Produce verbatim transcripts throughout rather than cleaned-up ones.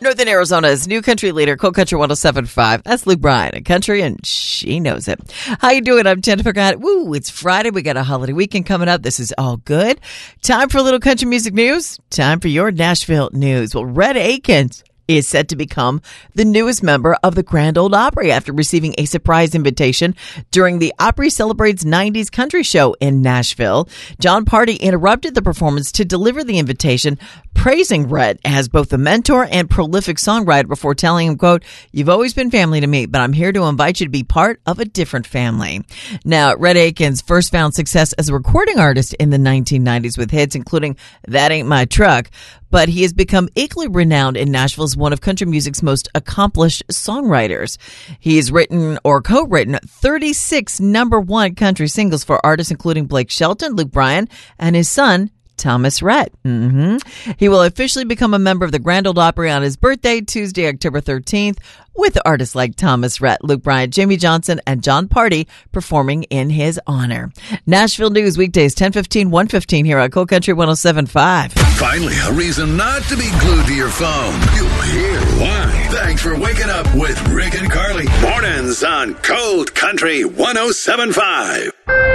Northern Arizona's new country leader, Cold Country one oh seven point five. That's Luke Bryan, a country, and she knows it. How you doing? I'm Jennifer Grant. Woo, it's Friday. We got a holiday weekend coming up. This is all good. Time for a little country music news. Time for your Nashville news. Well, Rhett Akins is set to become the newest member of the Grand Ole Opry after receiving a surprise invitation during the Opry Celebrates nineties Country Show in Nashville. Jon Pardi interrupted the performance to deliver the invitation, praising Rhett as both a mentor and prolific songwriter before telling him, quote, "You've always been family to me, but I'm here to invite you to be part of a different family." Now, Rhett Akins first found success as a recording artist in the nineteen nineties with hits including That Ain't My Truck, but he has become equally renowned in Nashville as one of country music's most accomplished songwriters. He's written or co-written thirty-six number one country singles for artists including Blake Shelton, Luke Bryan, and his son, Thomas Rhett. Mm-hmm. He will officially become a member of the Grand Ole Opry on his birthday, Tuesday, October thirteenth, with artists like Thomas Rhett, Luke Bryan, Jamie Johnson, and Jon Pardi performing in his honor. Nashville News weekdays, ten fifteen, one fifteen here on Cold Country one oh seven point five. Finally, a reason not to be glued to your phone. You'll hear why. Thanks for waking up with Rick and Carly. Mornings on Cold Country one oh seven point five.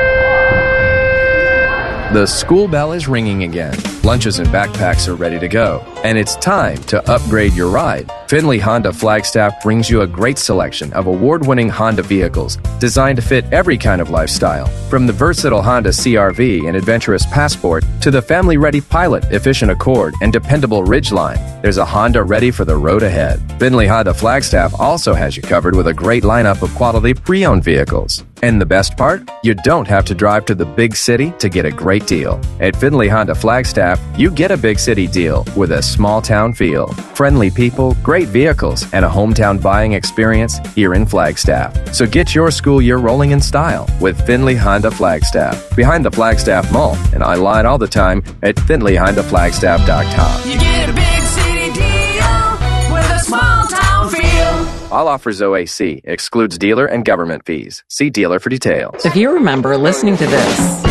The school bell is ringing again. Lunches and backpacks are ready to go. And it's time to upgrade your ride. Findlay Honda Flagstaff brings you a great selection of award-winning Honda vehicles designed to fit every kind of lifestyle. From the versatile Honda C R V and adventurous Passport to the family-ready Pilot, efficient Accord, and dependable Ridgeline, there's a Honda ready for the road ahead. Findlay Honda Flagstaff also has you covered with a great lineup of quality pre-owned vehicles. And the best part? You don't have to drive to the big city to get a great deal. At Findlay Honda Flagstaff, you get a big city deal with a small town feel. Friendly people, great vehicles, and a hometown buying experience here in Flagstaff. So get your school year rolling in style with Findlay Honda Flagstaff. Behind the Flagstaff Mall, and online all the time at Findlay Honda Flagstaff dot com. You get a big city deal with a small town feel. All offers O A C. Excludes dealer and government fees. See dealer for details. If you remember listening to this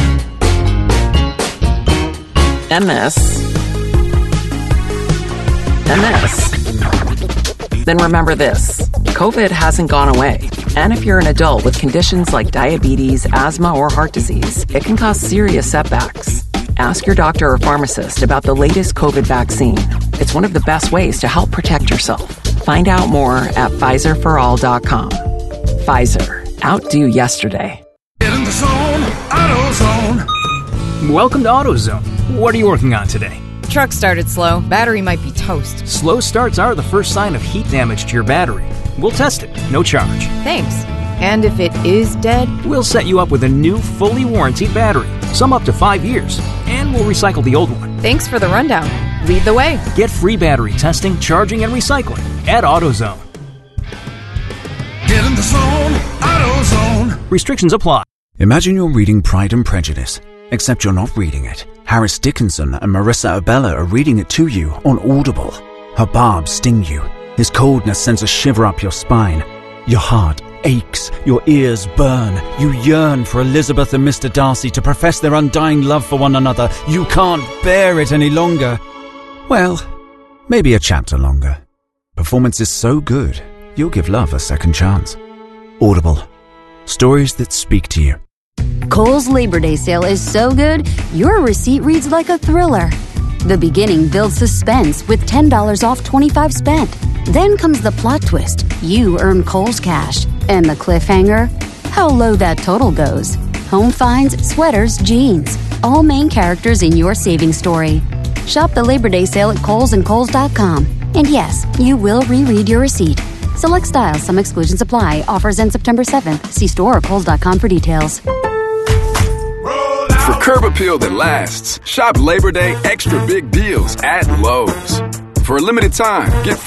and this and this, then remember this. COVID hasn't gone away. And if you're an adult with conditions like diabetes, asthma, or heart disease, it can cause serious setbacks. Ask your doctor or pharmacist about the latest COVID vaccine. It's one of the best ways to help protect yourself. Find out more at Pfizer for all dot com. Pfizer. Outdo yesterday. Get in the zone, AutoZone. Welcome to AutoZone. What are you working on today? Truck started slow. Battery might be toast. Slow starts are the first sign of heat damage to your battery. We'll test it. No charge. Thanks. And if it is dead? We'll set you up with a new, fully warranted battery. Some up to five years. And we'll recycle the old one. Thanks for the rundown. Lead the way. Get free battery testing, charging, and recycling at AutoZone. Get in the zone, AutoZone. Restrictions apply. Imagine you're reading Pride and Prejudice, except you're not reading it. Harris Dickinson and Marissa Abella are reading it to you on Audible. Her barbs sting you. His coldness sends a shiver up your spine. Your heart aches, your ears burn. You yearn for Elizabeth and Mister Darcy to profess their undying love for one another. You can't bear it any longer. Well, maybe a chapter longer. Performance is so good, you'll give love a second chance. Audible. Stories that speak to you. Kohl's Labor Day sale is so good, your receipt reads like a thriller. The beginning builds suspense with ten dollars off twenty-five spent. Then comes the plot twist. You earn Kohl's cash. And the cliffhanger? How low that total goes. Home finds, sweaters, jeans. All main characters in your saving story. Shop the Labor Day sale at Kohl's and Kohl's dot com. And yes, you will reread your receipt. Select styles, some exclusions apply. Offers end September seventh. See store or Kohl's dot com for details. For curb appeal that lasts, shop Labor Day extra big deals at Lowe's. For a limited time, get